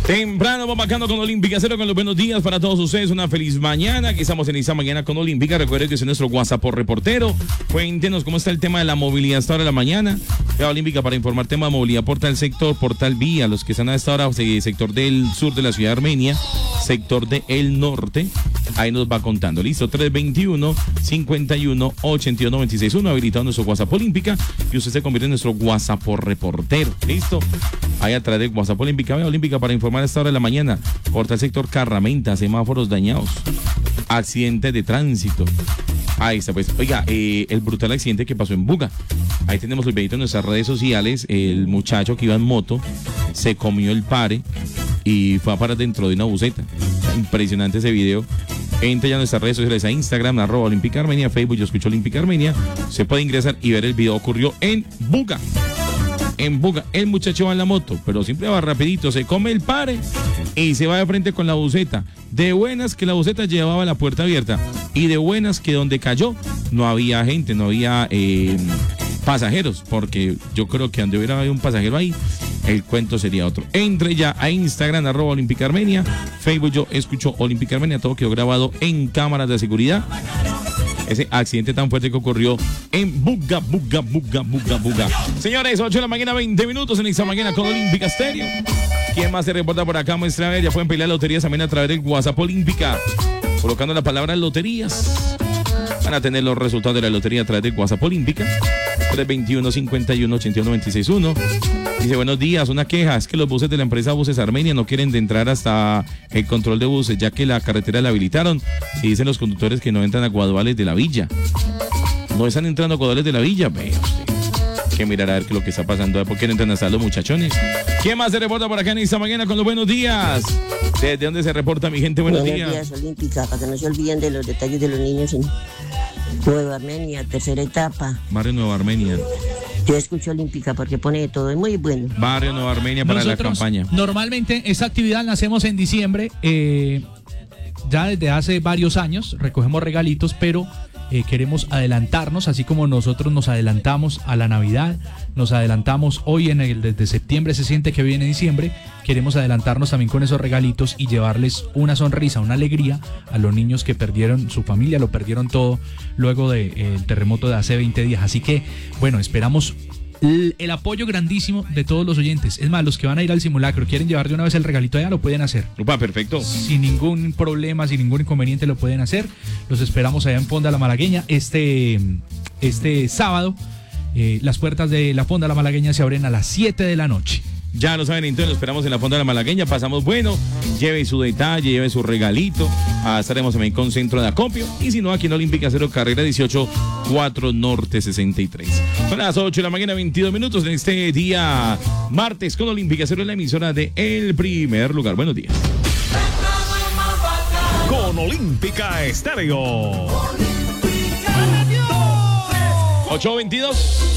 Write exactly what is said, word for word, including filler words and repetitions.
Temprano, vamos bacano con Olímpica Cero, con los buenos días para todos ustedes. Una feliz mañana. Aquí estamos en esta mañana con Olímpica. Recuerden que es nuestro WhatsApp por reportero. Cuéntenos cómo está el tema de la movilidad hasta ahora de la mañana. Ya Olímpica para informar tema de movilidad, portal sector, portal vía. Los que están a esta hora, sector del sur de la ciudad de Armenia, sector del norte. Ahí nos va contando. Listo, tres veintiuno, cincuenta y uno, ochenta y uno, noventa y seis uno. Habilitado nuestro WhatsApp Olímpica. Y usted se convierte en nuestro WhatsApp por reportero. Listo. Ahí atrás del WhatsApp Olímpica. Vea Olímpica para informar a esta hora de la mañana. Portal sector Carramenta, semáforos dañados, accidente de tránsito. Ahí está, pues. Oiga, eh, el brutal accidente que pasó en Buga. Ahí tenemos el videito en nuestras redes sociales. El muchacho que iba en moto se comió el pare y fue a parar dentro de una buseta. Impresionante ese video. Entre ya en nuestras redes sociales a Instagram, arroba Olímpica Armenia, Facebook, yo escucho Olímpica Armenia. Se puede ingresar y ver el video. Ocurrió en Buga. En Buga, el muchacho va en la moto, pero siempre va rapidito, se come el pare y se va de frente con la buseta. De buenas que la buseta llevaba la puerta abierta y de buenas que donde cayó no había gente, no había eh, pasajeros, porque yo creo que donde hubiera habido un pasajero ahí, el cuento sería otro. Entre ya a Instagram, arroba Olímpica Armenia, Facebook, yo escucho Olímpica Armenia, todo quedó grabado en cámaras de seguridad. Ese accidente tan fuerte que ocurrió en Buga, Buga, Buga, Buga, Buga. Señores, ocho de la mañana, veinte minutos en esta mañana con Olímpica Stereo. ¿Quién más se reporta por acá? Muestra a ver, ya pueden pelear loterías también a través del WhatsApp Olímpica. Colocando la palabra loterías. Van a tener los resultados de la lotería a través del WhatsApp Olímpica. tres veintiuno, cincuenta y uno, ochenta y uno, noventa y seis uno. Dice, buenos días, una queja, es que los buses de la empresa Buses Armenia no quieren de entrar hasta el control de buses, ya que la carretera la habilitaron. Y dicen los conductores que no entran a Guaduales de la Villa. No están entrando a Guaduales de la Villa, vea usted. Que mirar a ver qué es lo que está pasando, ¿por qué no entran hasta los muchachones? ¿Quién más se reporta por acá en esta mañana con los buenos días? ¿Desde dónde se reporta, mi gente? Buenos, buenos días. Buenos días, Olímpica, para que no se olviden de los detalles de los niños en Nueva Armenia, tercera etapa. Barrio Nueva Armenia. Yo escucho Olímpica porque pone de todo, es muy bueno. Barrio Nueva Armenia para Nosotros, la campaña. Normalmente esta actividad la hacemos en diciembre, eh, ya desde hace varios años, recogemos regalitos, pero eh, queremos adelantarnos, así como nosotros nos adelantamos a la Navidad, nos adelantamos hoy en el desde septiembre, se siente que viene diciembre, queremos adelantarnos también con esos regalitos y llevarles una sonrisa, una alegría a los niños que perdieron su familia, lo perdieron todo luego del de, eh, terremoto de hace veinte días. Así que, bueno, esperamos el, el apoyo grandísimo de todos los oyentes. Es más, los que van a ir al simulacro, quieren llevar de una vez el regalito allá, lo pueden hacer. Upa, perfecto. Sin ningún problema, sin ningún inconveniente lo pueden hacer. Los esperamos allá en Fonda La Malagueña este, este sábado. Eh, las puertas de la Fonda La Malagueña se abren a las siete de la noche. Ya lo saben, entonces lo esperamos en la Fonda de la Malagueña. Pasamos bueno, lleve su detalle, lleve su regalito. Ah, estaremos también con centro de acopio. Y si no, aquí en Olímpica Cero, carrera dieciocho, cuatro Norte sesenta y tres. Son las ocho de la mañana, veintidós minutos en este día martes con Olímpica Cero en la emisora de El Primer Lugar. Buenos días. Con Olímpica Estéreo. ocho veintidós.